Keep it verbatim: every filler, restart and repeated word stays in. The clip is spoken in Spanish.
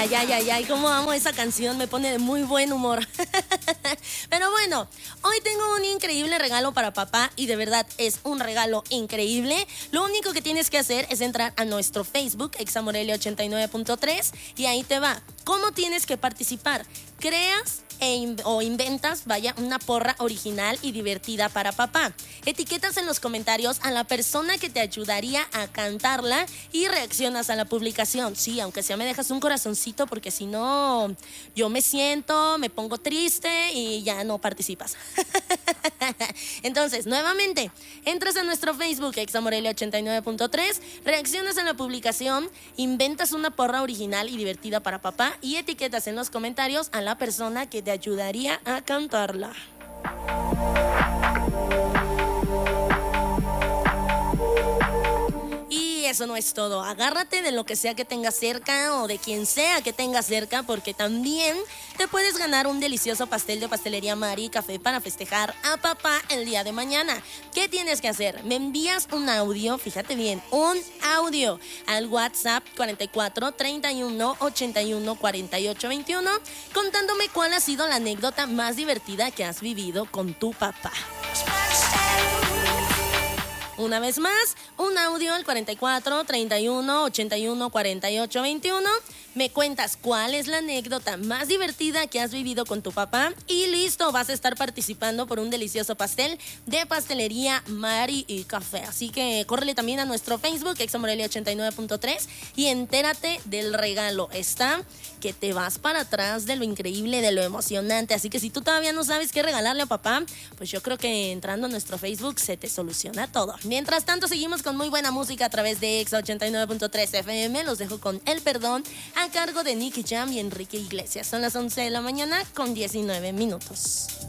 Ay, ay, ay, ay, cómo amo esa canción, me pone de muy buen humor. Pero bueno, hoy tengo un increíble regalo para papá y de verdad es un regalo increíble. Lo único que tienes que hacer es entrar a nuestro Facebook, Examorelia ochenta y nueve punto tres, y ahí te va. ¿Cómo tienes que participar? Creas E in- o inventas, vaya, una porra original y divertida para papá. Etiquetas en los comentarios a la persona que te ayudaría a cantarla y reaccionas a la publicación. Sí, aunque sea me dejas un corazoncito porque si no, yo me siento, me pongo triste y ya no participas. Entonces, nuevamente, entras a nuestro Facebook, Examorelia ochenta y nueve punto tres, reaccionas a la publicación, inventas una porra original y divertida para papá y etiquetas en los comentarios a la persona que te ayudaría a cantarla. Y eso no es todo. Agárrate de lo que sea que tengas cerca o de quien sea que tengas cerca, porque también te puedes ganar un delicioso pastel de Pastelería Mari y Café para festejar a papá el día de mañana. ¿Qué tienes que hacer? Me envías un audio, fíjate bien, un audio al WhatsApp cuarenta y cuatro, treinta y uno, ochenta y uno, cuarenta y ocho, veintiuno contándome cuál ha sido la anécdota más divertida que has vivido con tu papá. Una vez más, un audio al cuarenta y cuatro, treinta y uno, ochenta y uno, cuarenta y ocho, veintiuno. Me cuentas cuál es la anécdota más divertida que has vivido con tu papá y listo, vas a estar participando por un delicioso pastel de Pastelería Mari y Café. Así que córrele también a nuestro Facebook, Examorelia ochenta y nueve punto tres, y entérate del regalo. Está que te vas para atrás de lo increíble, de lo emocionante. Así que si tú todavía no sabes qué regalarle a papá, pues yo creo que entrando a nuestro Facebook se te soluciona todo. Mientras tanto, seguimos con muy buena música a través de Exa ochenta y nueve punto tres F M. Los dejo con El Perdón a cargo de Nicky Jam y Enrique Iglesias. Son las once de la mañana con diecinueve minutos.